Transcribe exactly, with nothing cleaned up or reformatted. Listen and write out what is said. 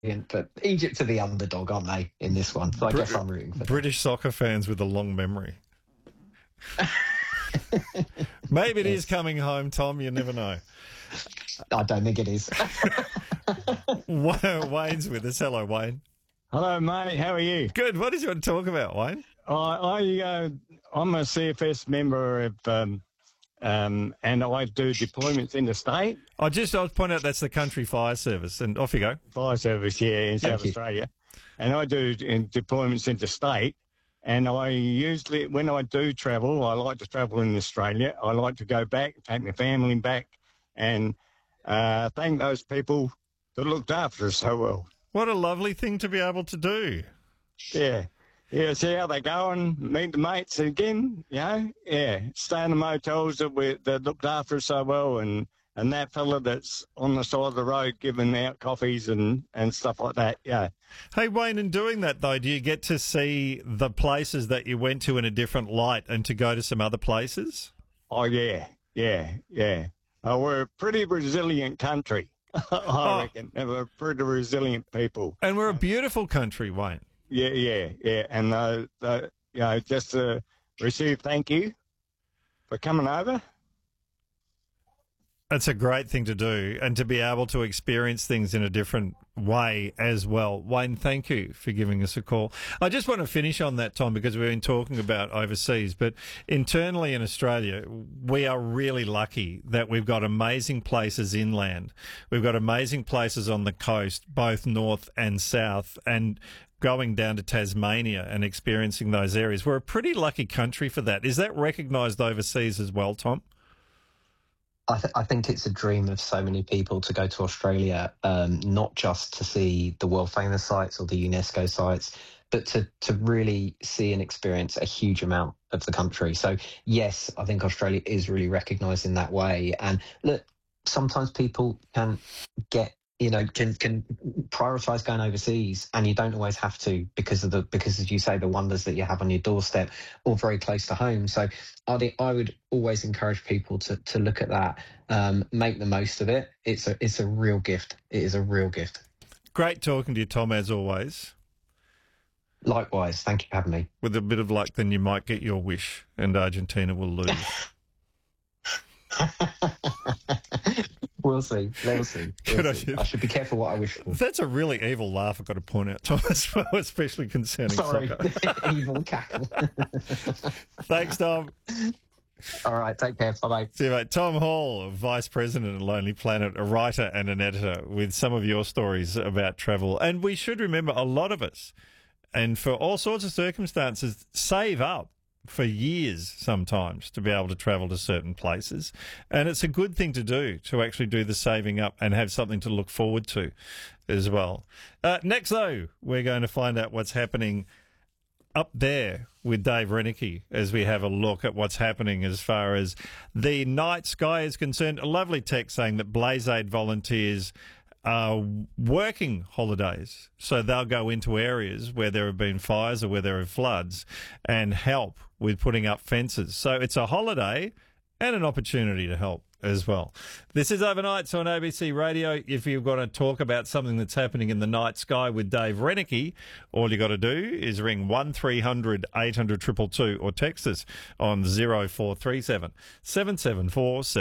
but Egypt are the underdog, aren't they, in this one? So I Brit- guess I'm rooting for them. British soccer fans with a long memory. Maybe it Yes. is coming home, Tom. You never know. I don't think it is. Wayne's with us. Hello, Wayne. Hello, mate. How are you? Good. What did you want to talk about, Wayne? I, I uh, I'm a C F S member of, um, um, and I do deployments interstate. I just I was pointing out that's the Country Fire Service, and off you go. Fire service, yeah, in Thank South you. Australia, and I do in deployments interstate. And I usually, when I do travel, I like to travel in Australia. I like to go back, take my family back, and uh, thank those people that looked after us so well. What a lovely thing to be able to do. Yeah. Yeah, see how they go and meet the mates again, you know? Yeah, stay in the motels that, we, that looked after us so well, and, and that fella that's on the side of the road giving out coffees and, and stuff like that, yeah. Hey, Wayne, in doing that, though, do you get to see the places that you went to in a different light and to go to some other places? Oh, yeah, yeah, yeah. Uh, we're a pretty resilient country, I Oh. reckon. And we're pretty resilient people. And we're a beautiful country, Wayne. Yeah, yeah, yeah. And, uh, uh, you know, just to receive thank you for coming over. It's a great thing to do, and to be able to experience things in a different way as well. Wayne, thank you for giving us a call. I just want to finish on that, Tom, because we've been talking about overseas, but internally in Australia, we are really lucky that we've got amazing places inland. We've got amazing places on the coast, both north and south, and going down to Tasmania and experiencing those areas. We're a pretty lucky country for that. Is that recognised overseas as well, Tom? I, th- I think it's a dream of so many people to go to Australia, um, not just to see the world famous sites or the UNESCO sites, but to, to really see and experience a huge amount of the country. So, yes, I think Australia is really recognised in that way. And look, sometimes people can get you know, can can prioritise going overseas, and you don't always have to because of the because, as you say, the wonders that you have on your doorstep or very close to home. So I think I would always encourage people to to look at that, um, make the most of it. It's a it's a real gift. It is a real gift. Great talking to you, Tom, as always. Likewise, thank you for having me. With a bit of luck, then you might get your wish, and Argentina will lose. We'll see. We'll see. We'll Good on see. you. I should be careful what I wish for. That's a really evil laugh I've got to point out, Tom, as well, especially concerning Sorry, soccer. evil cackle. Thanks, Tom. All right, take care. Bye bye. See you, mate. Tom Hall, Vice President at Lonely Planet, a writer and an editor, with some of your stories about travel. And we should remember, a lot of us, and for all sorts of circumstances, save up for years sometimes to be able to travel to certain places. And it's a good thing to do, to actually do the saving up and have something to look forward to as well. Uh, next, though, we're going to find out what's happening up there with Dave Renicky as we have a look at what's happening as far as the night sky is concerned. A lovely text saying that Blaze Aid volunteers are working holidays, so they'll go into areas where there have been fires or where there are floods and help with putting up fences. So it's a holiday and an opportunity to help as well. This is Overnights on A B C Radio. If you've got to talk about something that's happening in the night sky with Dave Renicky, all you got to do is ring one three hundred eight hundred two two two or text us on zero four three seven seven seven four seven.